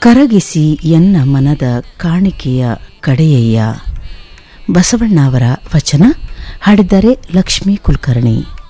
ಕರಗಿಸಿ ಎನ್ನ ಮನದ ಕಾಣಿಕೆಯ ಕಡೆಯಯ್ಯ. ಬಸವಣ್ಣ ಅವರ ವಚನ, ಹಾಡಿದ್ದಾರೆ ಲಕ್ಷ್ಮೀ ಕುಲಕರ್ಣಿ.